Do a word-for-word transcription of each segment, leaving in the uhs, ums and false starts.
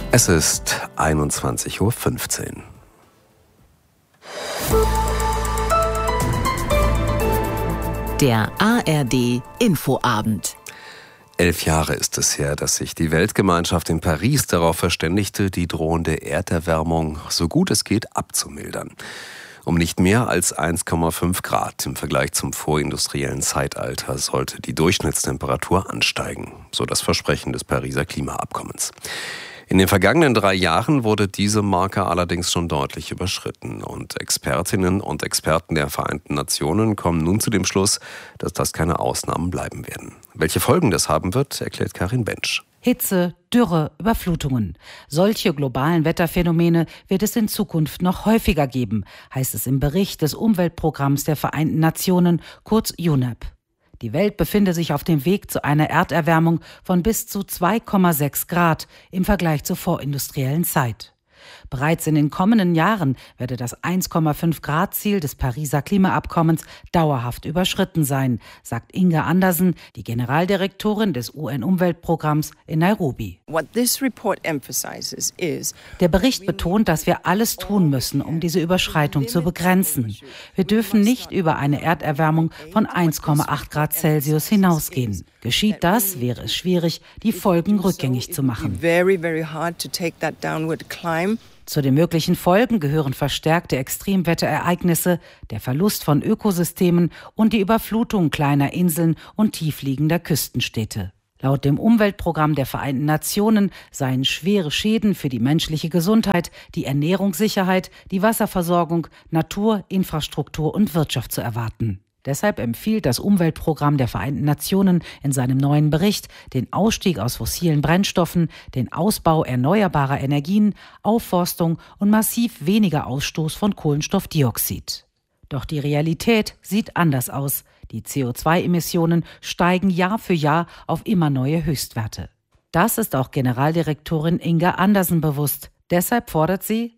Es ist einundzwanzig Uhr fünfzehn. Der A R D Infoabend. Elf Jahre ist es her, dass sich die Weltgemeinschaft in Paris darauf verständigte, die drohende Erderwärmung so gut es geht abzumildern. Um nicht mehr als eins Komma fünf Grad im Vergleich zum vorindustriellen Zeitalter sollte die Durchschnittstemperatur ansteigen, so das Versprechen des Pariser Klimaabkommens. In den vergangenen drei Jahren wurde diese Marke allerdings schon deutlich überschritten und Expertinnen und Experten der Vereinten Nationen kommen nun zu dem Schluss, dass das keine Ausnahmen bleiben werden. Welche Folgen das haben wird, erklärt Karin Bensch. Hitze, Dürre, Überflutungen. Solche globalen Wetterphänomene wird es in Zukunft noch häufiger geben, heißt es im Bericht des Umweltprogramms der Vereinten Nationen, kurz U N E P. Die Welt befinde sich auf dem Weg zu einer Erderwärmung von bis zu zwei Komma sechs Grad im Vergleich zur vorindustriellen Zeit. Bereits in den kommenden Jahren werde das eins Komma fünf Grad Ziel des Pariser Klimaabkommens dauerhaft überschritten sein, sagt Inga Andersen, die Generaldirektorin des U N-Umweltprogramms in Nairobi. Der Bericht betont, dass wir alles tun müssen, um diese Überschreitung zu begrenzen. Wir dürfen nicht über eine Erderwärmung von eins Komma acht Grad Celsius hinausgehen. Geschieht das, wäre es schwierig, die Folgen rückgängig zu machen. Zu den möglichen Folgen gehören verstärkte Extremwetterereignisse, der Verlust von Ökosystemen und die Überflutung kleiner Inseln und tiefliegender Küstenstädte. Laut dem Umweltprogramm der Vereinten Nationen seien schwere Schäden für die menschliche Gesundheit, die Ernährungssicherheit, die Wasserversorgung, Natur, Infrastruktur und Wirtschaft zu erwarten. Deshalb empfiehlt das Umweltprogramm der Vereinten Nationen in seinem neuen Bericht den Ausstieg aus fossilen Brennstoffen, den Ausbau erneuerbarer Energien, Aufforstung und massiv weniger Ausstoß von Kohlenstoffdioxid. Doch die Realität sieht anders aus. Die C O zwei Emissionen steigen Jahr für Jahr auf immer neue Höchstwerte. Das ist auch Generaldirektorin Inga Andersen bewusst. Deshalb fordert sie,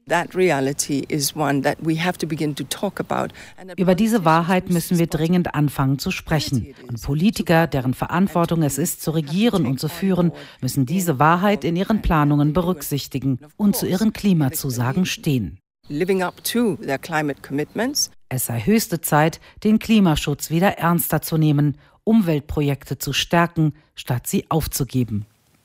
über diese Wahrheit müssen wir dringend anfangen zu sprechen. Und Politiker, deren Verantwortung es ist, zu regieren und zu führen, müssen diese Wahrheit in ihren Planungen berücksichtigen und zu ihren Klimazusagen stehen. Es sei höchste Zeit, den Klimaschutz wieder ernster zu nehmen, Umweltprojekte zu stärken, statt sie aufzugeben.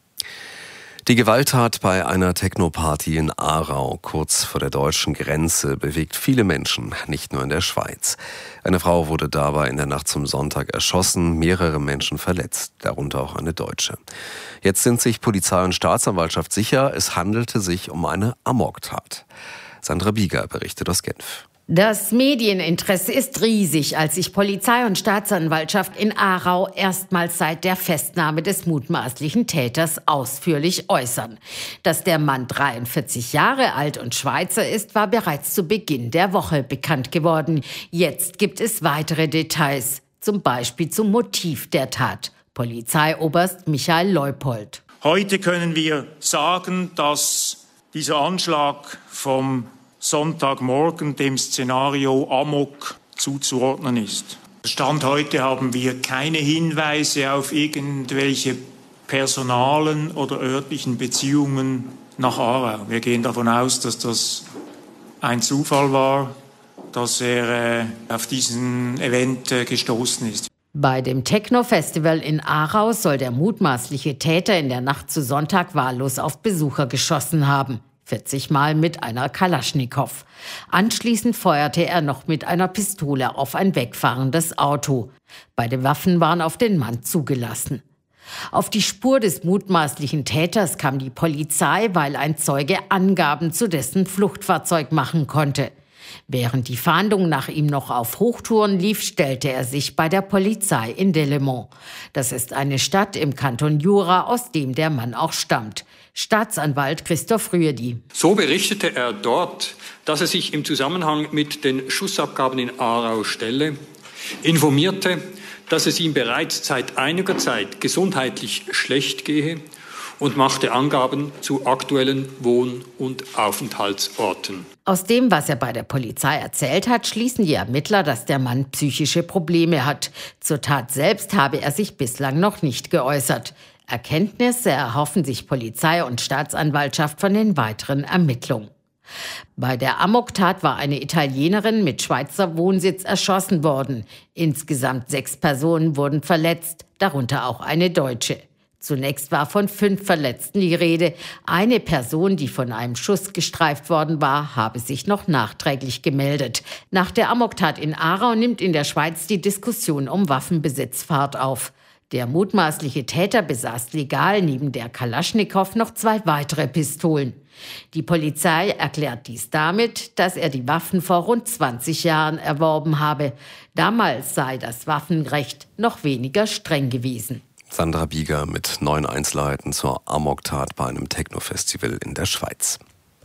Die Gewalttat bei einer Techno-Party in Aarau, kurz vor der deutschen Grenze, bewegt viele Menschen, nicht nur in der Schweiz. Eine Frau wurde dabei in der Nacht zum Sonntag erschossen, mehrere Menschen verletzt, darunter auch eine Deutsche. Jetzt sind sich Polizei und Staatsanwaltschaft sicher, es handelte sich um eine Amoktat. Sandra Bieger berichtet aus Genf. Das Medieninteresse ist riesig, als sich Polizei und Staatsanwaltschaft in Aarau erstmals seit der Festnahme des mutmaßlichen Täters ausführlich äußern. Dass der Mann dreiundvierzig Jahre alt und Schweizer ist, war bereits zu Beginn der Woche bekannt geworden. Jetzt gibt es weitere Details, zum Beispiel zum Motiv der Tat. Polizeioberst Michael Leupold. Heute können wir sagen, dass dieser Anschlag vom Sonntagmorgen dem Szenario Amok zuzuordnen ist. Stand heute haben wir keine Hinweise auf irgendwelche personalen oder örtlichen Beziehungen nach Aarau. Wir gehen davon aus, dass das ein Zufall war, dass er äh, auf diesen Event äh, gestoßen ist. Bei dem Techno-Festival in Aarau soll der mutmaßliche Täter in der Nacht zu Sonntag wahllos auf Besucher geschossen haben. vierzig Mal mit einer Kalaschnikow. Anschließend feuerte er noch mit einer Pistole auf ein wegfahrendes Auto. Beide Waffen waren auf den Mann zugelassen. Auf die Spur des mutmaßlichen Täters kam die Polizei, weil ein Zeuge Angaben zu dessen Fluchtfahrzeug machen konnte. Während die Fahndung nach ihm noch auf Hochtouren lief, stellte er sich bei der Polizei in Delémont. Das ist eine Stadt im Kanton Jura, aus dem der Mann auch stammt. Staatsanwalt Christoph Rüedi. So berichtete er dort, dass er sich im Zusammenhang mit den Schussabgaben in Aarau stelle, informierte, dass es ihm bereits seit einiger Zeit gesundheitlich schlecht gehe und machte Angaben zu aktuellen Wohn- und Aufenthaltsorten. Aus dem, was er bei der Polizei erzählt hat, schließen die Ermittler, dass der Mann psychische Probleme hat. Zur Tat selbst habe er sich bislang noch nicht geäußert. Erkenntnisse erhoffen sich Polizei und Staatsanwaltschaft von den weiteren Ermittlungen. Bei der Amoktat war eine Italienerin mit Schweizer Wohnsitz erschossen worden. Insgesamt sechs Personen wurden verletzt, darunter auch eine Deutsche. Zunächst war von fünf Verletzten die Rede. Eine Person, die von einem Schuss gestreift worden war, habe sich noch nachträglich gemeldet. Nach der Amoktat in Aarau nimmt in der Schweiz die Diskussion um Waffenbesitz Fahrt auf. Der mutmaßliche Täter besaß legal neben der Kalaschnikow noch zwei weitere Pistolen. Die Polizei erklärt dies damit, dass er die Waffen vor rund zwanzig Jahren erworben habe. Damals sei das Waffenrecht noch weniger streng gewesen. Sandra Bieger mit neuen Einzelheiten zur Amoktat bei einem Techno-Festival in der Schweiz.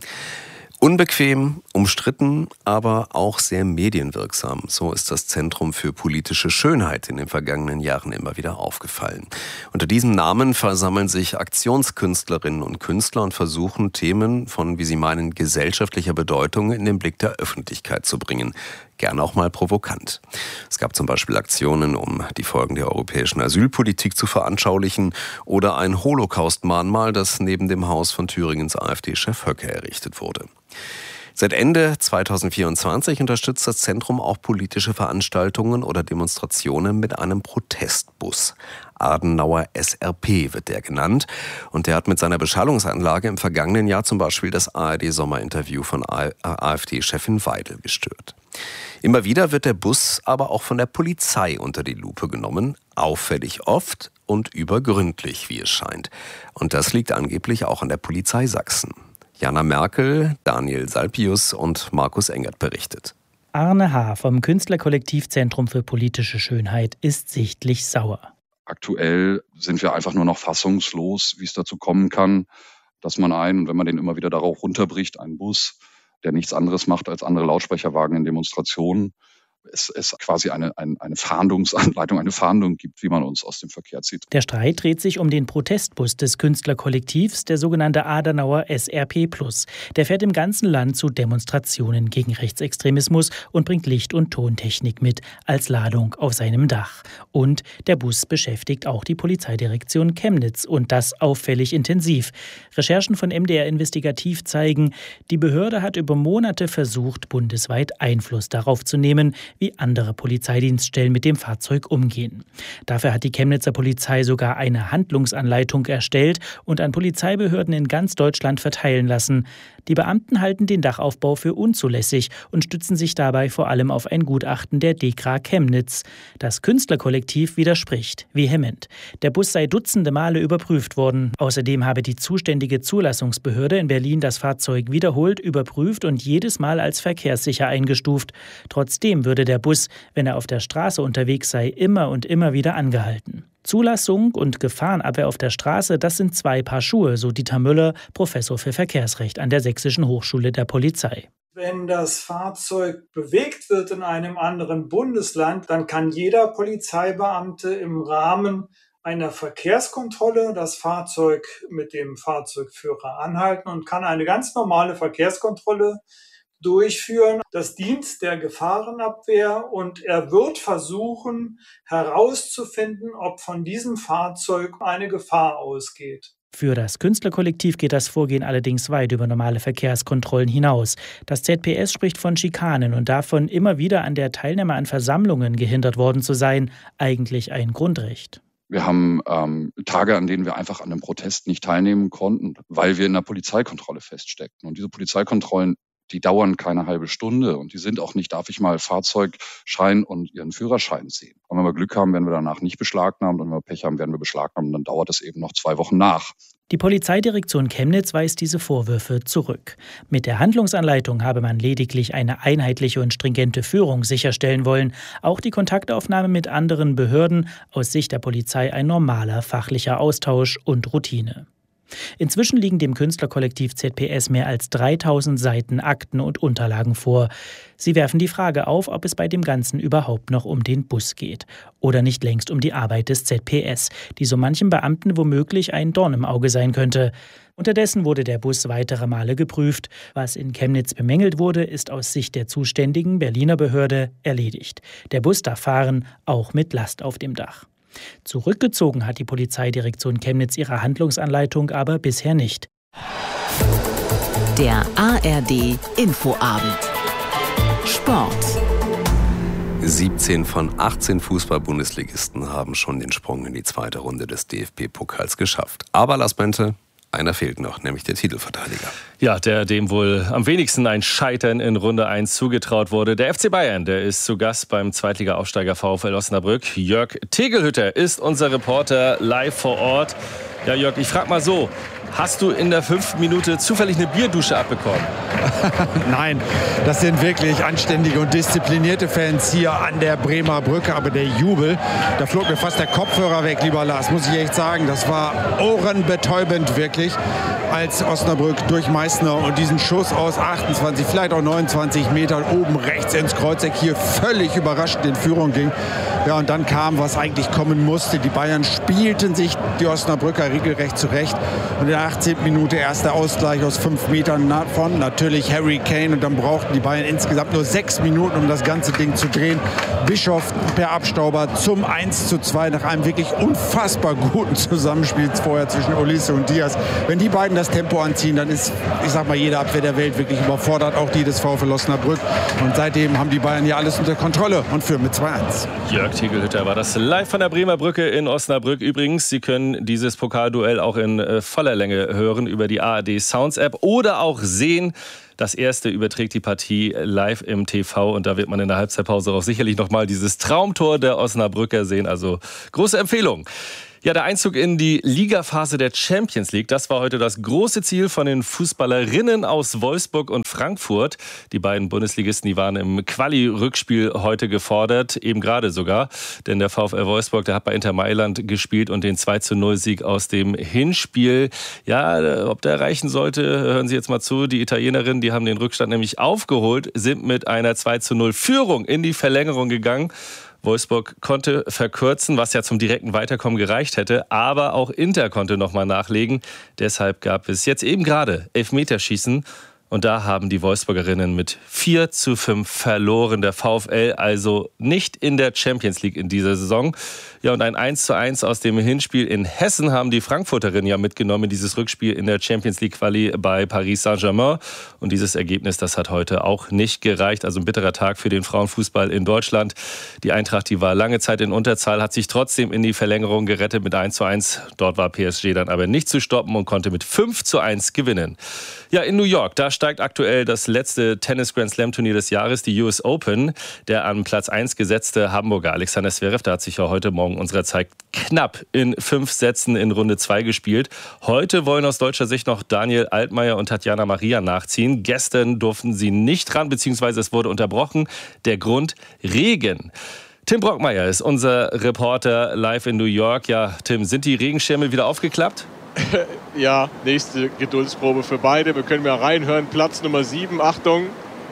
Unbequem, umstritten, aber auch sehr medienwirksam. So ist das Zentrum für politische Schönheit in den vergangenen Jahren immer wieder aufgefallen. Unter diesem Namen versammeln sich Aktionskünstlerinnen und Künstler und versuchen, Themen von, wie sie meinen, gesellschaftlicher Bedeutung in den Blick der Öffentlichkeit zu bringen. Gerne auch mal provokant. Es gab zum Beispiel Aktionen, um die Folgen der europäischen Asylpolitik zu veranschaulichen, oder ein Holocaust-Mahnmal, das neben dem Haus von Thüringens AfD-Chef Höcke errichtet wurde. Seit Ende zweitausendvierundzwanzig unterstützt das Zentrum auch politische Veranstaltungen oder Demonstrationen mit einem Protestbus. Adenauer S R P wird der genannt. Und der hat mit seiner Beschallungsanlage im vergangenen Jahr zum Beispiel das A R D-Sommerinterview von AfD-Chefin Weidel gestört. Immer wieder wird der Bus aber auch von der Polizei unter die Lupe genommen. Auffällig oft und übergründlich, wie es scheint. Und das liegt angeblich auch an der Polizei Sachsen. Jana Merkel, Daniel Salpius und Markus Engert berichtet. Arne H. vom Künstlerkollektiv Zentrum für politische Schönheit ist sichtlich sauer. Aktuell sind wir einfach nur noch fassungslos, wie es dazu kommen kann, dass man einen, und wenn man den immer wieder darauf runterbricht, einen Bus, der nichts anderes macht als andere Lautsprecherwagen in Demonstrationen, es, es quasi eine, eine, eine Fahndungsanleitung, eine Fahndung gibt, wie man uns aus dem Verkehr zieht. Der Streit dreht sich um den Protestbus des Künstlerkollektivs, der sogenannte Adenauer S R P plus. Der fährt im ganzen Land zu Demonstrationen gegen Rechtsextremismus und bringt Licht- und Tontechnik mit als Ladung auf seinem Dach. Und der Bus beschäftigt auch die Polizeidirektion Chemnitz und das auffällig intensiv. Recherchen von M D R Investigativ zeigen, die Behörde hat über Monate versucht, bundesweit Einfluss darauf zu nehmen, wie andere Polizeidienststellen mit dem Fahrzeug umgehen. Dafür hat die Chemnitzer Polizei sogar eine Handlungsanleitung erstellt und an Polizeibehörden in ganz Deutschland verteilen lassen. Die Beamten halten den Dachaufbau für unzulässig und stützen sich dabei vor allem auf ein Gutachten der DEKRA Chemnitz. Das Künstlerkollektiv widerspricht vehement. Der Bus sei dutzende Male überprüft worden. Außerdem habe die zuständige Zulassungsbehörde in Berlin das Fahrzeug wiederholt überprüft und jedes Mal als verkehrssicher eingestuft. Trotzdem würde der Bus, wenn er auf der Straße unterwegs sei, immer und immer wieder angehalten. Zulassung und Gefahrenabwehr auf der Straße, das sind zwei Paar Schuhe, so Dieter Müller, Professor für Verkehrsrecht an der Sächsischen Hochschule der Polizei. Wenn das Fahrzeug bewegt wird in einem anderen Bundesland, dann kann jeder Polizeibeamte im Rahmen einer Verkehrskontrolle das Fahrzeug mit dem Fahrzeugführer anhalten und kann eine ganz normale Verkehrskontrolle durchführen. Das dient der Gefahrenabwehr und er wird versuchen herauszufinden, ob von diesem Fahrzeug eine Gefahr ausgeht. Für das Künstlerkollektiv geht das Vorgehen allerdings weit über normale Verkehrskontrollen hinaus. Das Z P S spricht von Schikanen und davon, immer wieder an der Teilnahme an Versammlungen gehindert worden zu sein, eigentlich ein Grundrecht. Wir haben ähm, Tage, an denen wir einfach an einem Protest nicht teilnehmen konnten, weil wir in der Polizeikontrolle feststeckten. Und diese Polizeikontrollen, die dauern keine halbe Stunde und die sind auch nicht, darf ich mal Fahrzeugschein und Ihren Führerschein sehen. Und wenn wir Glück haben, werden wir danach nicht beschlagnahmt und wenn wir Pech haben, werden wir beschlagnahmt und dann dauert es eben noch zwei Wochen nach. Die Polizeidirektion Chemnitz weist diese Vorwürfe zurück. Mit der Handlungsanleitung habe man lediglich eine einheitliche und stringente Führung sicherstellen wollen. Auch die Kontaktaufnahme mit anderen Behörden, aus Sicht der Polizei ein normaler fachlicher Austausch und Routine. Inzwischen liegen dem Künstlerkollektiv Z P S mehr als dreitausend Seiten Akten und Unterlagen vor. Sie werfen die Frage auf, ob es bei dem Ganzen überhaupt noch um den Bus geht. Oder nicht längst um die Arbeit des Z P S, die so manchem Beamten womöglich ein Dorn im Auge sein könnte. Unterdessen wurde der Bus weitere Male geprüft. Was in Chemnitz bemängelt wurde, ist aus Sicht der zuständigen Berliner Behörde erledigt. Der Bus darf fahren, auch mit Last auf dem Dach. Zurückgezogen hat die Polizeidirektion Chemnitz ihre Handlungsanleitung aber bisher nicht. Der A R D Infoabend. Sport. siebzehn von achtzehn Fußball-Bundesligisten haben schon den Sprung in die zweite Runde des D F B-Pokals geschafft. Aber Lars Bente, einer fehlt noch, nämlich der Titelverteidiger. Ja, der dem wohl am wenigsten ein Scheitern in Runde eins zugetraut wurde. Der F C Bayern, der ist zu Gast beim Zweitliga-Aufsteiger VfL Osnabrück. Jörg Tegelhütter ist unser Reporter live vor Ort. Ja, Jörg, ich frag mal so, hast du in der fünften Minute zufällig eine Bierdusche abbekommen? Nein, das sind wirklich anständige und disziplinierte Fans hier an der Bremer Brücke. Aber der Jubel, da flog mir fast der Kopfhörer weg, lieber Lars, muss ich echt sagen. Das war ohrenbetäubend wirklich, als Osnabrück durch Meißner und diesen Schuss aus achtundzwanzig, vielleicht auch neunundzwanzig Metern oben rechts ins Kreuzeck hier völlig überraschend in Führung ging. Ja, und dann kam, was eigentlich kommen musste. Die Bayern spielten sich die Osnabrücker regelrecht zurecht. Und in der achtzehnten Minute erster Ausgleich aus fünf Metern von natürlich Harry Kane. Und dann brauchten die Bayern insgesamt nur sechs Minuten, um das ganze Ding zu drehen. Bischof per Abstauber zum eins zu zwei nach einem wirklich unfassbar guten Zusammenspiel vorher zwischen Olise und Diaz. Wenn die beiden das Tempo anziehen, dann ist, ich sag mal, jede Abwehr der Welt wirklich überfordert, auch die des VfL Osnabrück. Und seitdem haben die Bayern ja alles unter Kontrolle und führen mit zwei eins. Jörg Tegelhütter war das live von der Bremer Brücke in Osnabrück. Übrigens, Sie können dieses Pokalduell auch in äh, voller Länge hören über die A R D Sounds App oder auch sehen. Das erste überträgt die Partie live im T V und da wird man in der Halbzeitpause auch sicherlich nochmal dieses Traumtor der Osnabrücker sehen. Also große Empfehlung. Ja, der Einzug in die Ligaphase der Champions League, das war heute das große Ziel von den Fußballerinnen aus Wolfsburg und Frankfurt. Die beiden Bundesligisten, die waren im Quali-Rückspiel heute gefordert, eben gerade sogar. Denn der VfL Wolfsburg, der hat bei Inter Mailand gespielt und den zwei zu null Sieg aus dem Hinspiel. Ja, ob der reichen sollte, hören Sie jetzt mal zu. Die Italienerinnen, die haben den Rückstand nämlich aufgeholt, sind mit einer zwei zu null Führung in die Verlängerung gegangen. Wolfsburg konnte verkürzen, was ja zum direkten Weiterkommen gereicht hätte. Aber auch Inter konnte nochmal nachlegen. Deshalb gab es jetzt eben gerade Elfmeterschießen. Und da haben die Wolfsburgerinnen mit vier zu fünf verloren. Der VfL also nicht in der Champions League in dieser Saison. Ja, und ein eins zu eins aus dem Hinspiel in Hessen haben die Frankfurterinnen ja mitgenommen in dieses Rückspiel in der Champions League Quali bei Paris Saint-Germain. Und dieses Ergebnis, das hat heute auch nicht gereicht. Also ein bitterer Tag für den Frauenfußball in Deutschland. Die Eintracht, die war lange Zeit in Unterzahl, hat sich trotzdem in die Verlängerung gerettet mit eins zu eins. Dort war P S G dann aber nicht zu stoppen und konnte mit fünf zu eins gewinnen. Ja, in New York, da steigt aktuell das letzte Tennis-Grand-Slam-Turnier des Jahres, die U S Open. Der an Platz eins gesetzte Hamburger Alexander Zverev, der hat sich ja heute Morgen unserer Zeit knapp in fünf Sätzen in Runde zwei gespielt. Heute wollen aus deutscher Sicht noch Daniel Altmaier und Tatjana Maria nachziehen. Gestern durften sie nicht ran, beziehungsweise es wurde unterbrochen. Der Grund: Regen. Tim Brockmeier ist unser Reporter live in New York. Ja, Tim, sind die Regenschirme wieder aufgeklappt? Ja, nächste Geduldsprobe für beide. Wir können mal reinhören. Platz Nummer sieben, Achtung.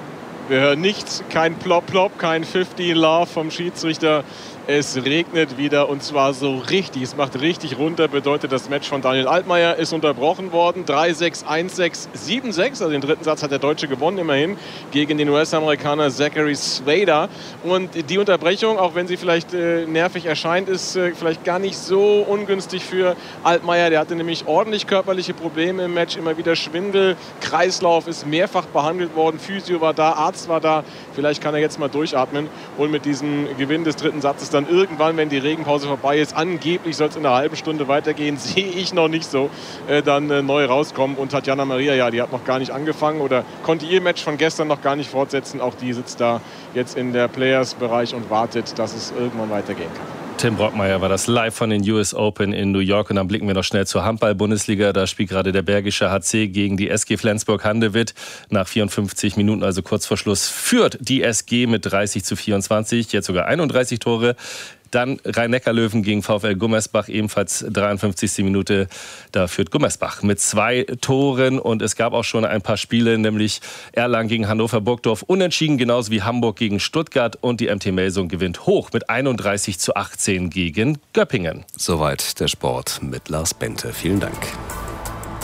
Wir hören nichts, kein Plop-Plop, kein fünfzehn Love vom Schiedsrichter. Es regnet wieder und zwar so richtig. Es macht richtig runter, bedeutet das Match von Daniel Altmaier ist unterbrochen worden. drei sechs, eins sechs, sieben sechs. Also den dritten Satz hat der Deutsche gewonnen immerhin gegen den U S-Amerikaner Zachary Swader. Und die Unterbrechung, auch wenn sie vielleicht äh, nervig erscheint, ist äh, vielleicht gar nicht so ungünstig für Altmaier. Der hatte nämlich ordentlich körperliche Probleme im Match, immer wieder Schwindel. Kreislauf ist mehrfach behandelt worden. Physio war da, Arzt war da. Vielleicht kann er jetzt mal durchatmen und mit diesem Gewinn des dritten Satzes dann irgendwann, wenn die Regenpause vorbei ist, angeblich soll es in einer halben Stunde weitergehen, sehe ich noch nicht so, äh, dann äh, neu rauskommen. Und Tatjana Maria, ja, die hat noch gar nicht angefangen oder konnte ihr Match von gestern noch gar nicht fortsetzen. Auch die sitzt da jetzt in der Players-Bereich und wartet, dass es irgendwann weitergehen kann. Tim Brockmeier war das live von den U S Open in New York. Und dann blicken wir noch schnell zur Handball-Bundesliga. Da spielt gerade der Bergische H C gegen die S G Flensburg-Handewitt. Nach vierundfünfzig Minuten, also kurz vor Schluss, führt die S G mit dreißig zu vierundzwanzig. Jetzt sogar einunddreißig Tore. Dann Rhein-Neckar-Löwen gegen VfL Gummersbach, ebenfalls dreiundfünfzigste Minute. Da führt Gummersbach mit zwei Toren. Und es gab auch schon ein paar Spiele, nämlich Erlangen gegen Hannover-Burgdorf unentschieden, genauso wie Hamburg gegen Stuttgart. Und die M T Melsung gewinnt hoch mit einunddreißig zu achtzehn gegen Göppingen. Soweit der Sport mit Lars Bente. Vielen Dank.